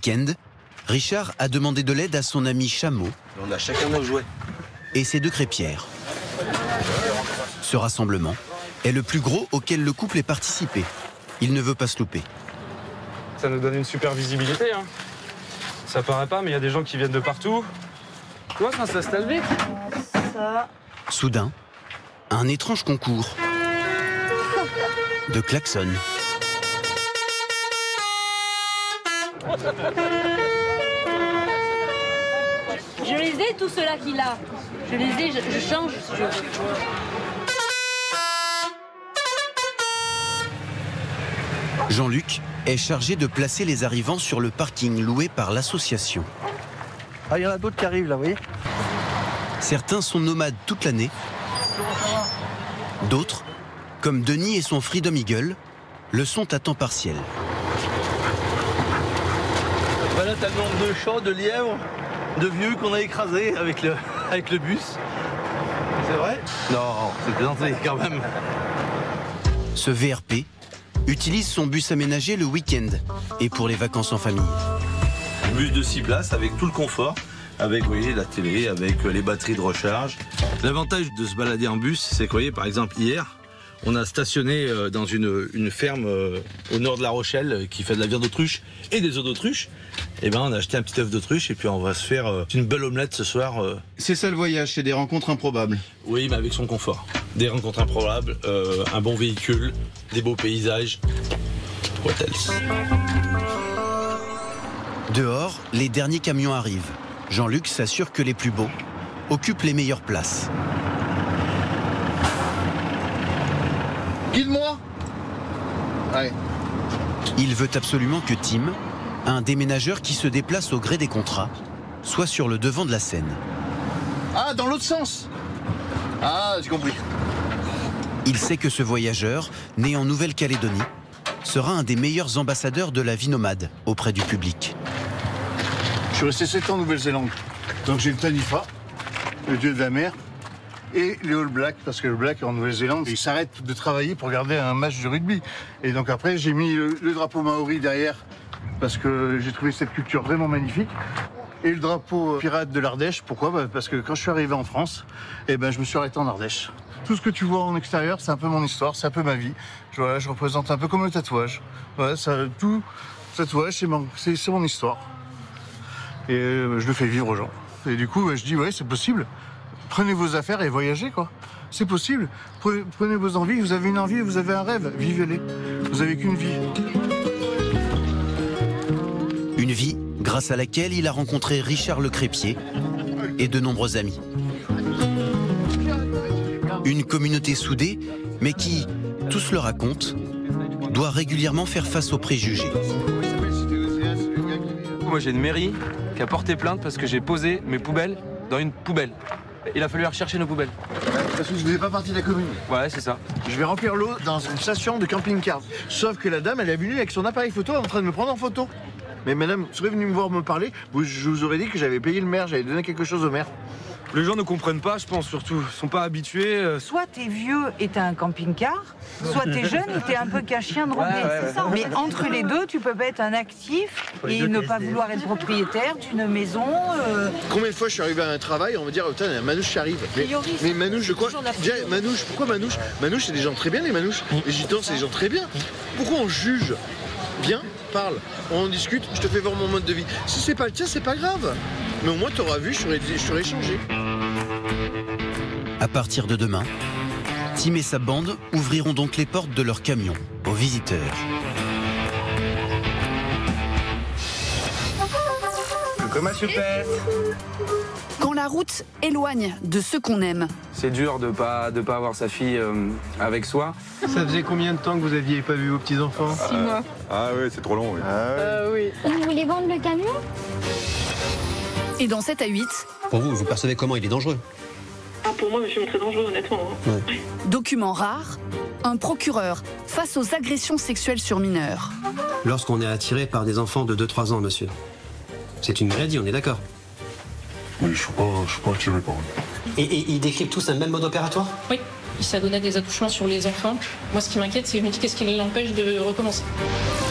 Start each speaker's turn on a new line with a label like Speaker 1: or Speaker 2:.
Speaker 1: week-end, Richard a demandé de l'aide à son ami Chameau.
Speaker 2: On a chacun nos jouets.
Speaker 1: Et ses 2 crêpières. Ce rassemblement est le plus gros auquel le couple est participé. Il ne veut pas se louper.
Speaker 3: Ça nous donne une super visibilité. Hein. Ça paraît pas, mais il y a des gens qui viennent de partout. Tu vois, ça s'installe vite.
Speaker 4: Ça.
Speaker 1: Soudain, un étrange concours de klaxons.
Speaker 4: Je les ai, tous ceux-là qu'il a. Je les ai, je change si je veux.
Speaker 1: Jean-Luc est chargé de placer les arrivants sur le parking loué par l'association.
Speaker 2: Ah, il y en a d'autres qui arrivent là, vous voyez.
Speaker 1: Certains sont nomades toute l'année. D'autres, comme Denis et son Freedom Eagle, le sont à temps partiel.
Speaker 2: Voilà, t'as le nombre de chats, de lièvres, de vieux qu'on a écrasés avec le bus. C'est vrai? Non, c'est plaisanté quand même.
Speaker 1: Ce VRP utilise son bus aménagé le week-end et pour les vacances en famille.
Speaker 2: Un bus de 6 places avec tout le confort, avec vous voyez, la télé, avec les batteries de recharge. L'avantage de se balader en bus, c'est que vous voyez, par exemple hier, on a stationné dans une ferme au nord de La Rochelle qui fait de la viande d'autruche et des œufs d'autruche. Et ben on a acheté un petit œuf d'autruche et puis on va se faire une belle omelette ce soir.
Speaker 5: C'est ça le voyage, c'est des rencontres improbables.
Speaker 2: Oui, mais avec son confort. Des rencontres improbables, un bon véhicule, des beaux paysages. What else?
Speaker 1: Dehors, les derniers camions arrivent. Jean-Luc s'assure que les plus beaux occupent les meilleures places.
Speaker 5: Guide-moi. Allez.
Speaker 1: Il veut absolument que Tim, un déménageur qui se déplace au gré des contrats, soit sur le devant de la scène.
Speaker 5: Ah, dans l'autre sens. Ah, j'ai compris.
Speaker 1: Il sait que ce voyageur, né en Nouvelle-Calédonie, sera un des meilleurs ambassadeurs de la vie nomade auprès du public.
Speaker 5: Je suis resté 7 ans en Nouvelle-Zélande. Donc j'ai le Tanifa, le dieu de la mer, et les All Blacks, parce que le Black en Nouvelle-Zélande, ils s'arrêtent de travailler pour regarder un match de rugby. Et donc après, j'ai mis le drapeau maori derrière, parce que j'ai trouvé cette culture vraiment magnifique. Et le drapeau pirate de l'Ardèche, pourquoi? Parce que quand je suis arrivé en France, je me suis arrêté en Ardèche. Tout ce que tu vois en extérieur, c'est un peu mon histoire, c'est un peu ma vie. Voilà, je représente un peu comme le tatouage. Voilà, tout tatouage, c'est mon histoire. Et je le fais vivre aux gens. Et du coup, je dis, ouais, c'est possible. Prenez vos affaires et voyagez, quoi. C'est possible. Prenez vos envies, vous avez une envie, vous avez un rêve, vivez-les. Vous avez qu'une vie.
Speaker 1: Une vie grâce à laquelle il a rencontré Richard le Crépier et de nombreux amis. Une communauté soudée, mais qui, tous le racontent, doit régulièrement faire face aux préjugés.
Speaker 3: Moi, j'ai une mairie qui a porté plainte parce que j'ai posé mes poubelles dans une poubelle. Il a fallu rechercher nos poubelles.
Speaker 5: Parce que je ne faisais pas partie de la commune.
Speaker 3: Ouais, c'est ça.
Speaker 5: Je vais remplir l'eau dans une station de camping-car. Sauf que la dame, elle est venue avec son appareil photo en train de me prendre en photo. Mais madame, vous serez venue me voir me parler, je vous aurais dit que j'avais payé le maire, j'avais donné quelque chose au maire.
Speaker 3: Les gens ne comprennent pas, je pense, surtout. Ils sont pas habitués.
Speaker 6: Soit t'es vieux et t'as un camping-car, soit t'es jeune et t'es un peu qu'un chien drogué.
Speaker 3: Ouais.
Speaker 6: Mais entre les deux, tu peux pas être un actif et ne pas vouloir être propriétaire d'une maison.
Speaker 5: Combien de fois je suis arrivé à un travail, on va dire, putain, Manouche qui arrive. Mais Manouche de quoi? Déjà, Manouche, pourquoi Manouche? Manouche, c'est des gens très bien, les Manouches. Les Gitans, c'est des gens très bien. Pourquoi on juge? Viens, parle, on en discute, je te fais voir mon mode de vie. Si c'est pas le tien, c'est pas grave. Mais au moins, t'auras vu, je t'aurais changé.
Speaker 1: À partir de demain, Tim et sa bande ouvriront donc les portes de leur camion aux visiteurs.
Speaker 3: Comment tu fais?
Speaker 7: Quand la route éloigne de ceux qu'on aime.
Speaker 3: C'est dur de pas avoir sa fille avec soi.
Speaker 8: Ça faisait combien de temps que vous aviez pas vu vos petits-enfants?
Speaker 9: 6 mois.
Speaker 10: Ah oui, c'est trop long, oui.
Speaker 9: Oui.
Speaker 11: Vous voulez vendre le camion?
Speaker 7: Et dans 7 à 8...
Speaker 12: Pour vous, vous percevez comment il est dangereux?
Speaker 9: Pour moi, je suis très dangereux, honnêtement.
Speaker 12: Ouais.
Speaker 7: Document rare, un procureur face aux agressions sexuelles sur mineurs.
Speaker 12: Lorsqu'on est attiré par des enfants de 2-3 ans, monsieur. C'est une maladie, on est d'accord?
Speaker 5: Oui, je suis pas attiré par eux.
Speaker 12: Et ils décrivent tous un même mode opératoire?
Speaker 13: Oui, ça donnait des accouchements sur les enfants. Moi, ce qui m'inquiète, c'est que je me dis qu'est-ce qui l'empêche de recommencer.